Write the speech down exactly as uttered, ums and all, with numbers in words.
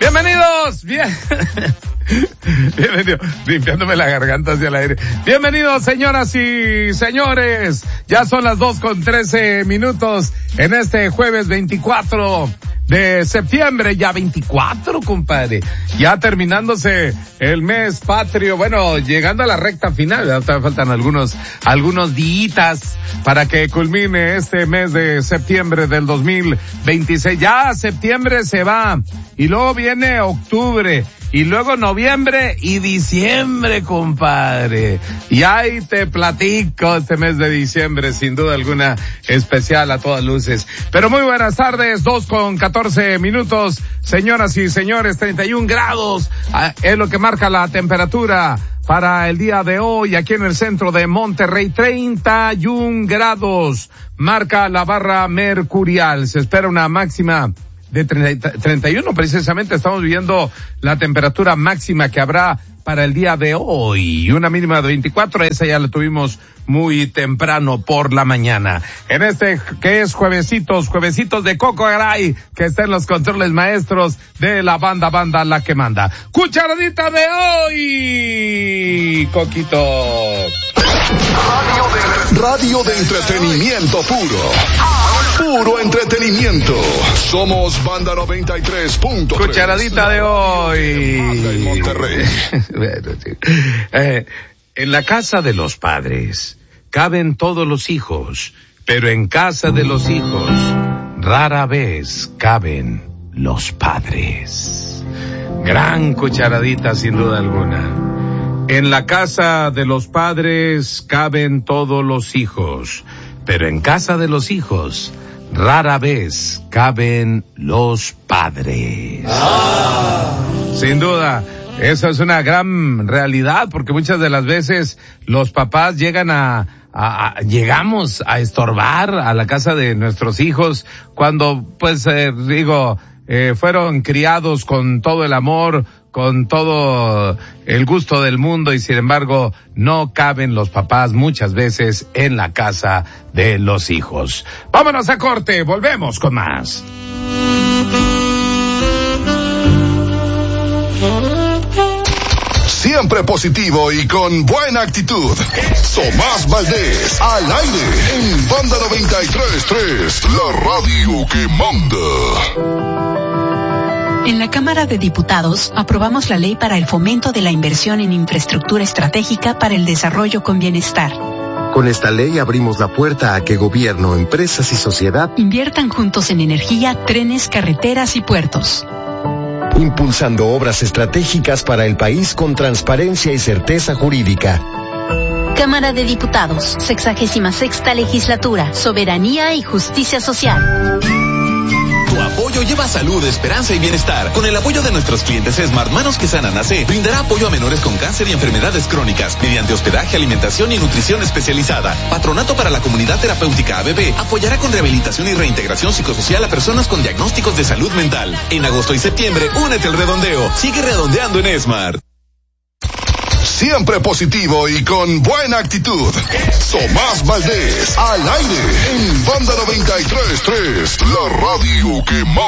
Bienvenidos, bien. Bienvenido, limpiándome la garganta hacia el aire. Bienvenidos, señoras y señores. Ya son las dos con trece minutos en este jueves veinticuatro de septiembre, ya veinticuatro, compadre. Ya terminándose el mes patrio, bueno, llegando a la recta final, ya todavía faltan algunos, algunos días para que culmine este mes de septiembre del dos mil veintiséis. Ya septiembre se va, y luego viene octubre, y luego noviembre y diciembre, compadre. Y ahí te platico este mes de diciembre, sin duda alguna, especial a todas luces. Pero muy buenas tardes, dos con catorce minutos, señoras y señores, treinta y un grados, es lo que marca la temperatura para el día de hoy aquí en el centro de Monterrey. Treinta y un grados, marca la barra mercurial. Se espera una máxima de treinta y uno, precisamente estamos viendo la temperatura máxima que habrá para el día de hoy, una mínima de veinticuatro, esa ya la tuvimos muy temprano por la mañana. En este que es juevesitos, juevesitos de Coco Garay, que está en los controles maestros de la banda, banda la que manda. Cucharadita de hoy, Coquito. Radio de, radio de entretenimiento puro. Puro entretenimiento. Somos Banda noventa y tres punto tres. Cucharadita de hoy. Monterrey. Bueno, sí. eh, en la casa de los padres caben todos los hijos, pero en casa de los hijos rara vez caben los padres. Gran cucharadita, sin duda alguna. En la casa de los padres caben todos los hijos, pero en casa de los hijos rara vez caben los padres. Ah. Sin duda, eso es una gran realidad, porque muchas de las veces los papás llegan a, a, a llegamos a estorbar a la casa de nuestros hijos cuando, pues, eh, digo, eh, fueron criados con todo el amor, con todo el gusto del mundo, y sin embargo no caben los papás muchas veces en la casa de los hijos. Vámonos a corte, volvemos con más. Siempre positivo y con buena actitud. Tomás Valdés, al aire, en Banda noventa y tres punto tres, la radio que manda. En la Cámara de Diputados aprobamos la ley para el fomento de la inversión en infraestructura estratégica para el desarrollo con bienestar. Con esta ley abrimos la puerta a que gobierno, empresas y sociedad inviertan juntos en energía, trenes, carreteras y puertos. Impulsando obras estratégicas para el país con transparencia y certeza jurídica. Cámara de Diputados, sexagésima sexta legislatura, soberanía y justicia social. Tu apoyo lleva salud, esperanza y bienestar. Con el apoyo de nuestros clientes Smart, Manos que Sanan A C brindará apoyo a menores con cáncer y enfermedades crónicas mediante hospedaje, alimentación y nutrición especializada. Patronato para la Comunidad Terapéutica A B B apoyará con rehabilitación y reintegración psicosocial a personas con diagnósticos de salud mental. En agosto y septiembre, únete al redondeo. Sigue redondeando en Smart. Siempre positivo y con buena actitud. Tomás Valdés, al aire, en Banda noventa y tres punto tres, la radio que manda.